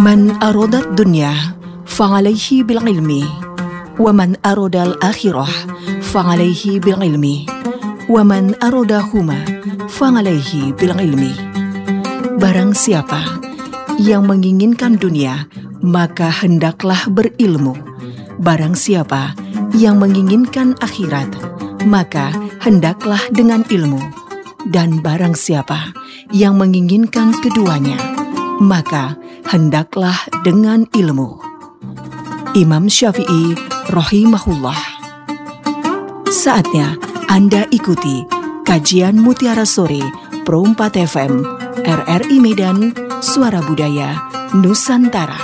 Man arodat dunya fa'alayhi bil ilmi wa man arodal akhirah fa'alayhi bil ilmi wa man arodahuma fa'alayhi bil ilmi. Barang siapa yang menginginkan dunia, maka hendaklah berilmu. Barang siapa yang menginginkan akhirat, maka hendaklah dengan ilmu. Dan barang siapa yang menginginkan keduanya, maka hendaklah dengan ilmu. Imam Syafi'i rahimahullah. Saatnya Anda ikuti kajian Mutiara Sore Pro 4 FM RRI Medan, Suara Budaya Nusantara.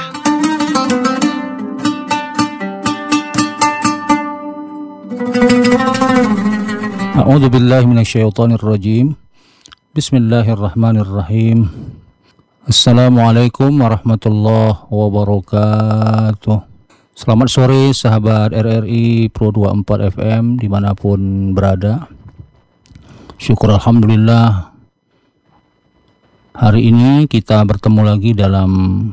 A'udzu billahi minasyaitonir rajim. Bismillahirrahmanirrahim. Assalamualaikum warahmatullahi wabarakatuh. Selamat sore sahabat RRI Pro 24 FM dimanapun berada. Syukur alhamdulillah, hari ini kita bertemu lagi dalam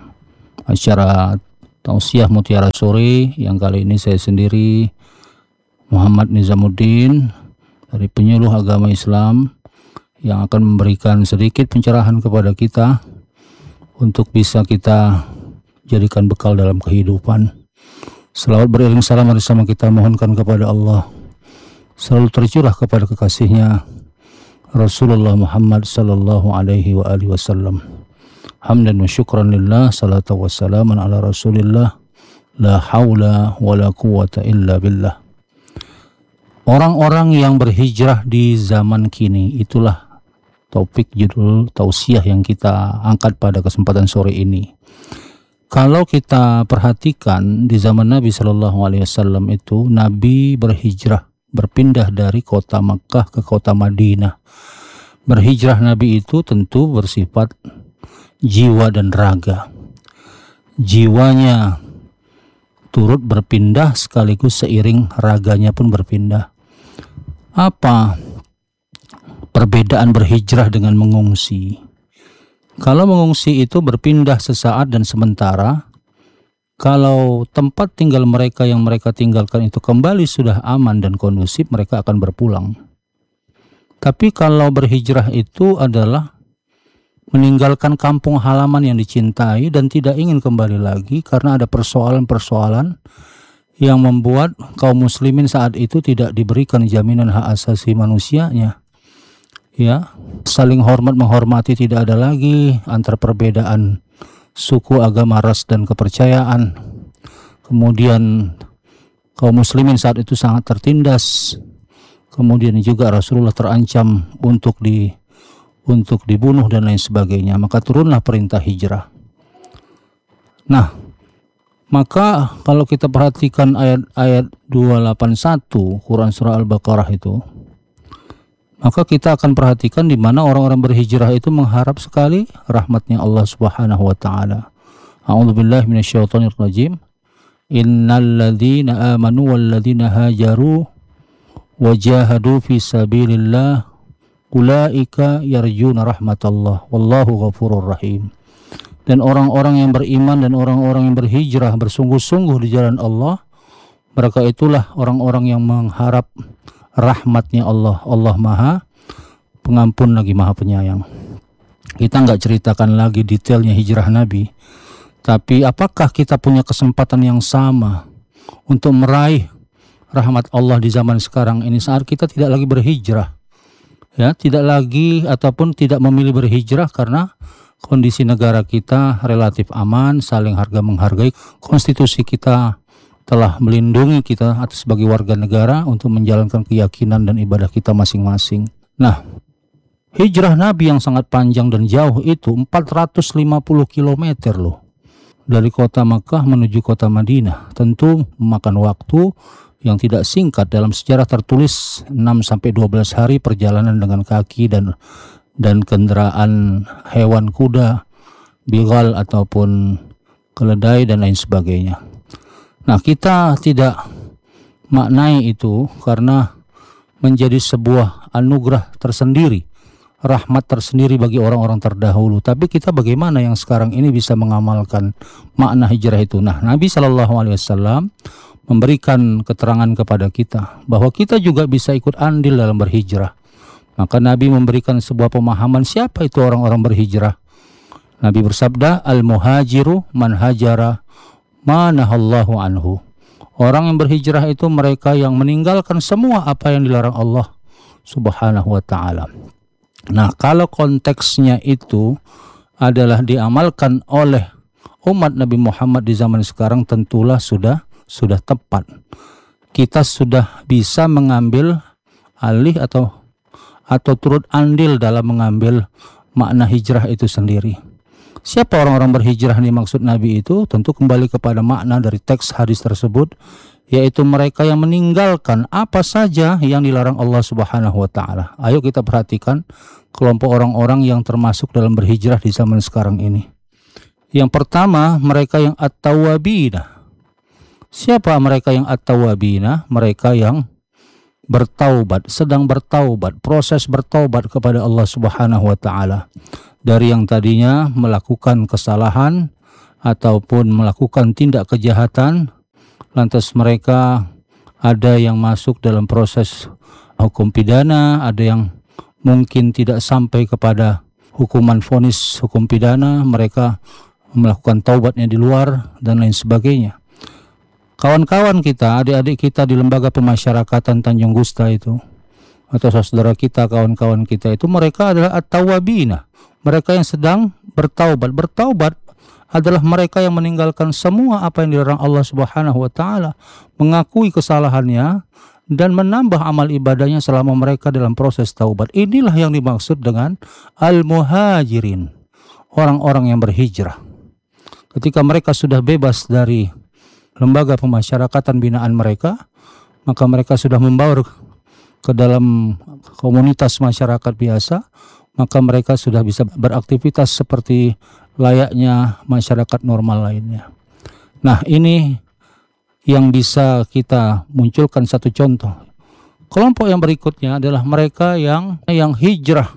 acara Tausiah Mutiara Sore yang kali ini saya sendiri, Muhammad Nizamuddin, dari Penyuluh Agama Islam, yang akan memberikan sedikit pencerahan kepada kita untuk bisa kita jadikan bekal dalam kehidupan. Selawat beriring salam bersama kita mohonkan kepada Allah, selalu tercurah kepada kekasihnya Rasulullah Muhammad sallallahu alaihi wa alihi wasallam. Hamdan wa syukran lillah, salatu wassalaman ala Rasulillah, la haula wa la quwwata illa billah. Orang-orang yang berhijrah di zaman kini, itulah topik judul tausiah yang kita angkat pada kesempatan sore ini. Kalau kita perhatikan di zaman Nabi Shallallahu Alaihi Wasallam itu, Nabi berhijrah, berpindah dari kota Makkah ke kota Madinah. Berhijrah Nabi itu tentu bersifat jiwa dan raga. Jiwanya turut berpindah sekaligus seiring raganya pun berpindah. Apa perbedaan berhijrah dengan mengungsi? Kalau mengungsi itu berpindah sesaat dan sementara. Kalau tempat tinggal mereka yang mereka tinggalkan itu kembali sudah aman dan kondusif, mereka akan berpulang. Tapi kalau berhijrah itu adalah meninggalkan kampung halaman yang dicintai dan tidak ingin kembali lagi karena ada persoalan-persoalan yang membuat kaum muslimin saat itu tidak diberikan jaminan hak asasi manusianya. Ya, saling hormat menghormati tidak ada lagi antar perbedaan suku, agama, ras dan kepercayaan. Kemudian kaum muslimin saat itu sangat tertindas. Kemudian juga Rasulullah terancam untuk dibunuh dan lain sebagainya. Maka turunlah perintah hijrah. Nah, maka kalau kita perhatikan ayat 281 Quran surah Al-Baqarah itu, maka kita akan perhatikan di mana orang-orang berhijrah itu mengharap sekali rahmatnya Allah Subhanahu wa taala. A'udzubillahi minasyaitonir rajim. Innalladzina amanu walladzina hajaru wajahadu fi sabilillah ulaika yarjuna rahmatallah wallahu ghafurur rahim. Dan orang-orang yang beriman dan orang-orang yang berhijrah bersungguh-sungguh di jalan Allah, mereka itulah orang-orang yang mengharap rahmatnya Allah. Allah Maha Pengampun lagi Maha Penyayang. Kita nggak ceritakan lagi detailnya hijrah Nabi, tapi apakah kita punya kesempatan yang sama untuk meraih rahmat Allah di zaman sekarang ini saat kita tidak lagi berhijrah? Ya, tidak lagi ataupun tidak memilih berhijrah karena kondisi negara kita relatif aman, saling harga menghargai, konstitusi kita telah melindungi kita atas sebagai warga negara untuk menjalankan keyakinan dan ibadah kita masing-masing. Nah, hijrah Nabi yang sangat panjang dan jauh itu 450 km loh. Dari kota Makkah menuju kota Madinah. Tentu memakan waktu yang tidak singkat. Dalam sejarah tertulis 6-12 hari perjalanan dengan kaki dan kendaraan hewan kuda, bighal ataupun keledai dan lain sebagainya. Nah, kita tidak maknai itu karena menjadi sebuah anugerah tersendiri rahmat tersendiri bagi orang-orang terdahulu. Tapi kita bagaimana yang sekarang ini bisa mengamalkan makna hijrah itu? Nah, Nabi SAW memberikan keterangan kepada kita bahwa kita juga bisa ikut andil dalam berhijrah. Maka Nabi memberikan sebuah pemahaman siapa itu orang-orang berhijrah. Nabi bersabda, al-muhajiru man hajara ma nahallahu anhu. Orang yang berhijrah itu mereka yang meninggalkan semua apa yang dilarang Allah Subhanahu wa ta'ala. Nah, kalau konteksnya itu adalah diamalkan oleh umat Nabi Muhammad di zaman sekarang, tentulah sudah tepat. Kita sudah bisa mengambil alih atau turut andil dalam mengambil makna hijrah itu sendiri. Siapa orang-orang berhijrah yang dimaksud Nabi itu? Tentu kembali kepada makna dari teks hadis tersebut, yaitu mereka yang meninggalkan apa saja yang dilarang Allah Subhanahu wa ta'ala. Ayo kita perhatikan kelompok orang-orang yang termasuk dalam berhijrah di zaman sekarang ini. Yang pertama, mereka yang at-tawwabina. Siapa mereka yang at-tawwabina? Mereka yang bertaubat, sedang bertaubat, proses bertaubat kepada Allah Subhanahu wa ta'ala. Dari yang tadinya melakukan kesalahan ataupun melakukan tindak kejahatan, lantas mereka ada yang masuk dalam proses hukum pidana, ada yang mungkin tidak sampai kepada hukuman vonis hukum pidana, mereka melakukan taubatnya di luar dan lain sebagainya. Kawan-kawan kita, adik-adik kita di lembaga pemasyarakatan Tanjung Gusta itu, atau saudara kita, kawan-kawan kita itu, mereka adalah at-tawwabina, mereka yang sedang bertaubat. Bertaubat adalah mereka yang meninggalkan semua apa yang dilarang Allah Subhanahu wa ta'ala, mengakui kesalahannya dan menambah amal ibadahnya selama mereka dalam proses taubat. Inilah yang dimaksud dengan al-muhajirin, orang-orang yang berhijrah. Ketika mereka sudah bebas dari lembaga pemasyarakatan binaan mereka, maka mereka sudah membaur ke dalam komunitas masyarakat biasa, maka mereka sudah bisa beraktivitas seperti layaknya masyarakat normal lainnya. Nah, ini yang bisa kita munculkan satu contoh. Kelompok yang berikutnya adalah mereka yang hijrah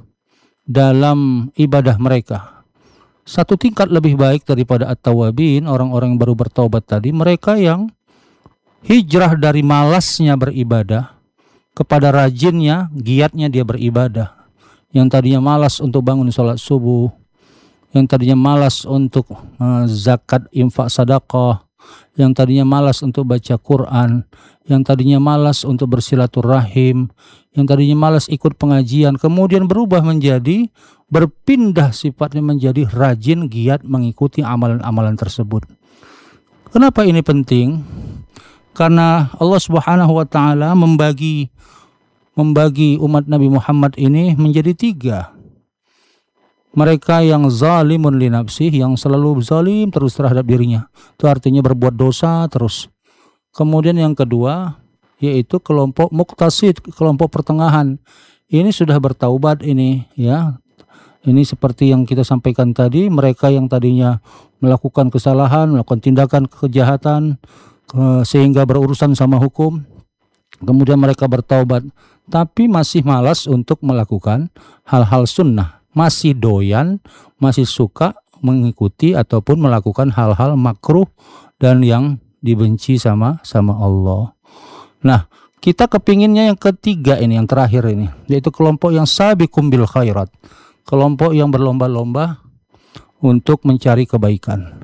dalam ibadah mereka. Satu tingkat lebih baik daripada at-tawwabin, orang-orang yang baru bertaubat tadi, mereka yang hijrah dari malasnya beribadah kepada rajinnya, giatnya dia beribadah. Yang tadinya malas untuk bangun sholat subuh, yang tadinya malas untuk zakat, infak, sedekah, yang tadinya malas untuk baca Quran, yang tadinya malas untuk bersilaturahim, yang tadinya malas ikut pengajian, kemudian berubah menjadi, berpindah sifatnya menjadi rajin, giat mengikuti amalan-amalan tersebut. Kenapa ini penting? Karena Allah Subhanahu wa ta'ala membagi umat Nabi Muhammad ini menjadi 3. Mereka yang zalimun li nafsih, yang selalu zalim terus terhadap dirinya. Itu artinya berbuat dosa terus. Kemudian yang kedua, yaitu kelompok muqtasid, kelompok pertengahan. Ini sudah bertaubat ini, ya. Ini seperti yang kita sampaikan tadi, mereka yang tadinya melakukan kesalahan, melakukan tindakan kejahatan, sehingga berurusan sama hukum. Kemudian mereka bertaubat, tapi masih malas untuk melakukan hal-hal sunnah, masih doyan, masih suka mengikuti ataupun melakukan hal-hal makruh dan yang dibenci sama Allah. Nah, kita kepinginnya yang ketiga ini, yang terakhir ini, yaitu kelompok yang sabiqum bil khairat, kelompok yang berlomba-lomba untuk mencari kebaikan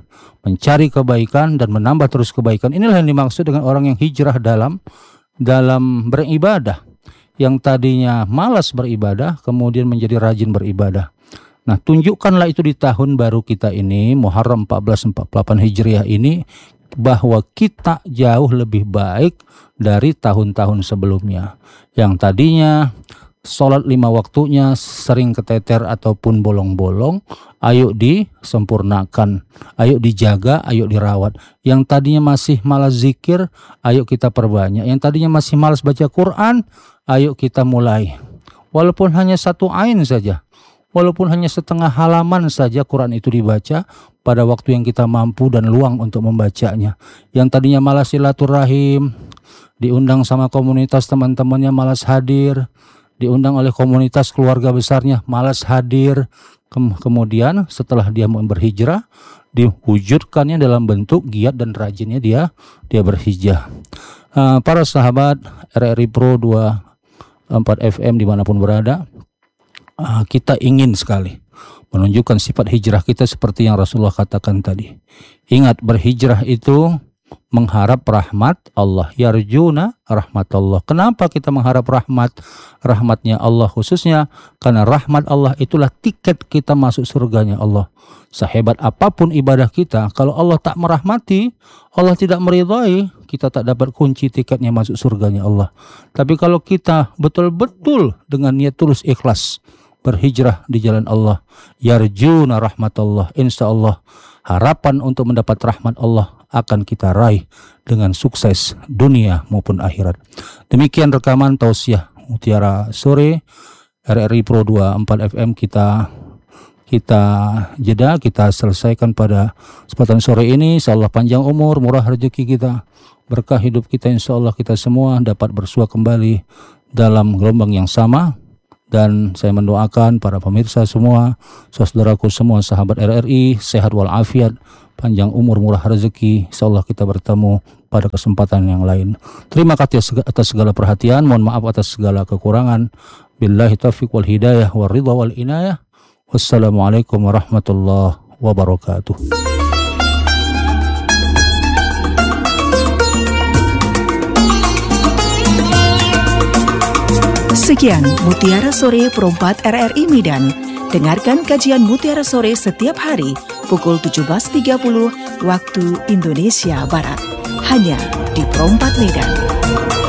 dan menambah terus kebaikan. Inilah yang dimaksud dengan orang yang hijrah dalam beribadah, yang tadinya malas beribadah kemudian menjadi rajin beribadah. Nah, tunjukkanlah itu di tahun baru kita ini, Muharram 1448 Hijriah ini, bahwa kita jauh lebih baik dari tahun-tahun sebelumnya. Yang tadinya sholat 5 waktunya sering keteter ataupun bolong-bolong, ayo disempurnakan, ayo dijaga, ayo dirawat. Yang tadinya masih malas zikir, ayo kita perbanyak. Yang tadinya masih malas baca Quran, ayo kita mulai. Walaupun hanya 1 ain saja, walaupun hanya setengah halaman saja Quran itu dibaca pada waktu yang kita mampu dan luang untuk membacanya. Yang tadinya malas silaturahim, diundang sama komunitas teman-temannya malas hadir, diundang oleh komunitas keluarga besarnya, malas hadir. Kemudian setelah dia berhijrah, diwujudkannya dalam bentuk giat dan rajinnya dia berhijrah. Para sahabat RRI Pro 24 FM dimanapun berada, kita ingin sekali menunjukkan sifat hijrah kita seperti yang Rasulullah katakan tadi. Ingat, berhijrah itu mengharap rahmat Allah, yarjuna rahmatullah. Kenapa kita mengharap rahmatnya Allah khususnya? Karena rahmat Allah itulah tiket kita masuk surganya Allah. Sehebat apapun ibadah kita, kalau Allah tak merahmati, Allah tidak meridhai, kita tak dapat kunci tiketnya masuk surganya Allah. Tapi kalau kita betul-betul dengan niat tulus ikhlas berhijrah di jalan Allah, yarjuna rahmatullah, insya Allah harapan untuk mendapat rahmat Allah akan kita raih dengan sukses dunia maupun akhirat. Demikian rekaman tausiah Mutiara Sore RRI Pro 24 FM kita jeda, kita selesaikan pada kesempatan sore ini. Insyaallah panjang umur, murah rezeki kita, berkah hidup kita, insyaallah kita semua dapat bersua kembali dalam gelombang yang sama. Dan saya mendoakan para pemirsa semua, saudaraku semua, sahabat RRI, sehat walafiat, panjang umur, murah rezeki. Insyaallah kita bertemu pada kesempatan yang lain. Terima kasih atas segala perhatian, mohon maaf atas segala kekurangan. Billahi taufiq wal hidayah wal ridha wal inayah. Wassalamualaikum warahmatullahi wabarakatuh. Sekian Mutiara Sore Pro 4 RRI Medan. Dengarkan kajian Mutiara Sore setiap hari pukul 17.30 waktu Indonesia Barat. Hanya di Pro 4 Medan.